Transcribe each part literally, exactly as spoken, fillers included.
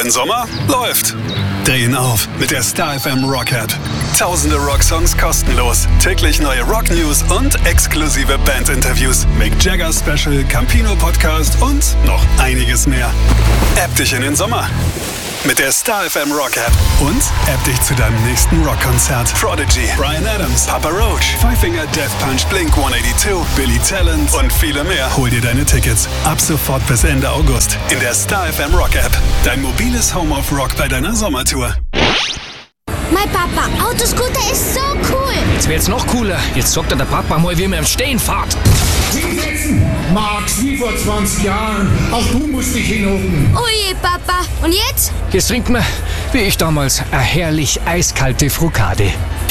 Dein Sommer läuft. Drehen auf mit der Star F M Rock App. Tausende Rocksongs kostenlos, täglich neue Rock-News und exklusive Band-Interviews. Mick Jagger Special, Campino Podcast und noch einiges mehr. App dich in den Sommer mit der Star F M Rock App und App dich zu deinem nächsten Rockkonzert. Prodigy, Bryan Adams, Papa Roach, Five Finger Death Punch, Blink hundertzweiundachtzig, Billy Talent und viele mehr. Hol dir deine Tickets ab sofort bis Ende August in der Star F M Rock App. Dein mobiles Home of Rock bei deiner Sommertour. Mein Papa, Autoscooter ist so cool. Das wäre jetzt noch cooler. Jetzt sagt er der Papa mal, wie man im Stehen fährt. Hinsetzen, Max, wie vor zwanzig Jahren. Auch du musst dich hinhocken. Oh je, Papa. Und jetzt? Jetzt trinkt man, wie ich damals, eine herrlich eiskalte Frukade.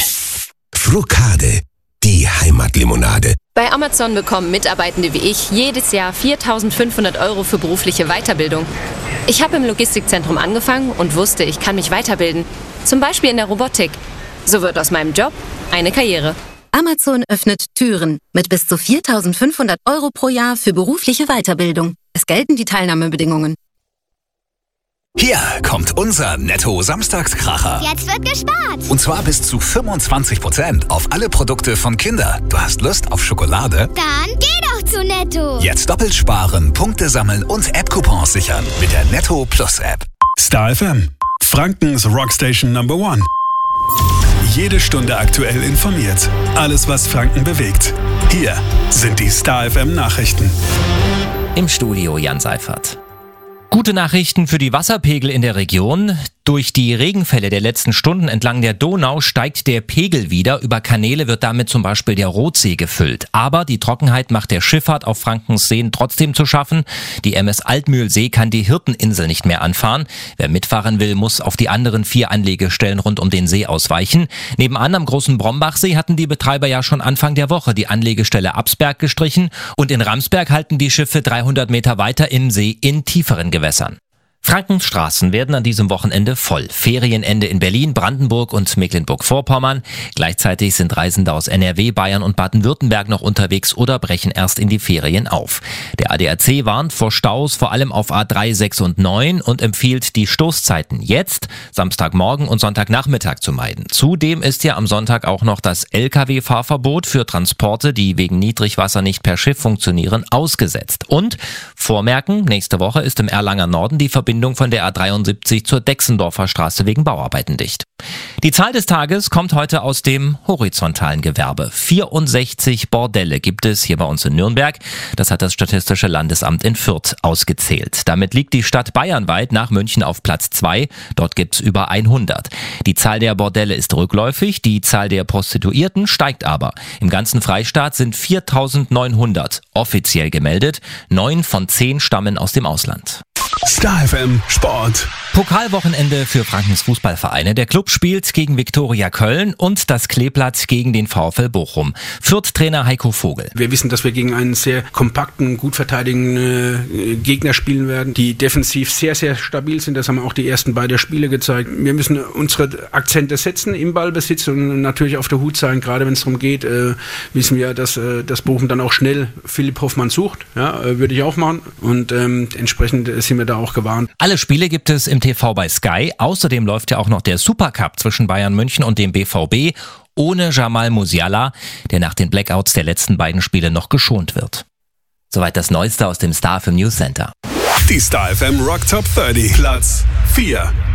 Frukade, die Heimatlimonade. Bei Amazon bekommen Mitarbeitende wie ich jedes Jahr viertausendfünfhundert Euro für berufliche Weiterbildung. Ich habe im Logistikzentrum angefangen und wusste, ich kann mich weiterbilden. Zum Beispiel in der Robotik. So wird aus meinem Job eine Karriere. Amazon öffnet Türen mit bis zu viertausendfünfhundert Euro pro Jahr für berufliche Weiterbildung. Es gelten die Teilnahmebedingungen. Hier kommt unser Netto-Samstagskracher. Jetzt wird gespart. Und zwar bis zu fünfundzwanzig Prozent auf alle Produkte von Kinder. Du hast Lust auf Schokolade? Dann geh doch zu Netto. Jetzt doppelt sparen, Punkte sammeln und App-Coupons sichern mit der Netto Plus App. Star F M, Frankens Rockstation Number One. Jede Stunde aktuell informiert. Alles, was Franken bewegt. Hier sind die Star F M Nachrichten. Im Studio Jan Seifert. Gute Nachrichten für die Wasserpegel in der Region. Durch die Regenfälle der letzten Stunden entlang der Donau steigt der Pegel wieder. Über Kanäle wird damit zum Beispiel der Rothsee gefüllt. Aber die Trockenheit macht der Schifffahrt auf Frankens Seen trotzdem zu schaffen. Die M S Altmühlsee kann die Hirteninsel nicht mehr anfahren. Wer mitfahren will, muss auf die anderen vier Anlegestellen rund um den See ausweichen. Nebenan am großen Brombachsee hatten die Betreiber ja schon Anfang der Woche die Anlegestelle Absberg gestrichen. Und in Ramsberg halten die Schiffe dreihundert Meter weiter im See in tieferen Gewässern. Frankens Straßen werden an diesem Wochenende voll. Ferienende in Berlin, Brandenburg und Mecklenburg-Vorpommern. Gleichzeitig sind Reisende aus N R W, Bayern und Baden-Württemberg noch unterwegs oder brechen erst in die Ferien auf. Der A D A C warnt vor Staus, vor allem auf A drei, sechs und neun und empfiehlt, die Stoßzeiten jetzt, Samstagmorgen und Sonntagnachmittag zu meiden. Zudem ist ja am Sonntag auch noch das L K W-Fahrverbot für Transporte, die wegen Niedrigwasser nicht per Schiff funktionieren, ausgesetzt. Und vormerken, nächste Woche ist im Erlanger Norden die Verbindung von der A dreiundsiebzig zur Dexendorfer Straße wegen Bauarbeiten dicht. Die Zahl des Tages kommt heute aus dem horizontalen Gewerbe. vierundsechzig Bordelle gibt es hier bei uns in Nürnberg. Das hat das Statistische Landesamt in Fürth ausgezählt. Damit liegt die Stadt bayernweit nach München auf Platz zwei. Dort gibt's über hundert. Die Zahl der Bordelle ist rückläufig, die Zahl der Prostituierten steigt aber. Im ganzen Freistaat sind viertausendneunhundert offiziell gemeldet. Neun von zehn stammen aus dem Ausland. Star F M Sport. Pokalwochenende für Frankens Fußballvereine. Der Club spielt gegen Viktoria Köln und das Kleeblatt gegen den VfL Bochum. Fürth-Trainer Heiko Vogel. Wir wissen, dass wir gegen einen sehr kompakten, gut verteidigenden äh, Gegner spielen werden, die defensiv sehr, sehr stabil sind. Das haben auch die ersten beiden Spiele gezeigt. Wir müssen unsere Akzente setzen im Ballbesitz und natürlich auf der Hut sein. Gerade wenn es darum geht, äh, wissen wir, dass äh, das Bochum dann auch schnell Philipp Hoffmann sucht. Ja, äh, würde ich auch machen. Und ähm, entsprechend sind wir da auch gewarnt. Alle Spiele gibt es im T V bei Sky. Außerdem läuft ja auch noch der Supercup zwischen Bayern München und dem B V B ohne Jamal Musiala, der nach den Blackouts der letzten beiden Spiele noch geschont wird. Soweit das Neueste aus dem Star F M News Center. Die Star F M Rock Top dreißig, Platz vier.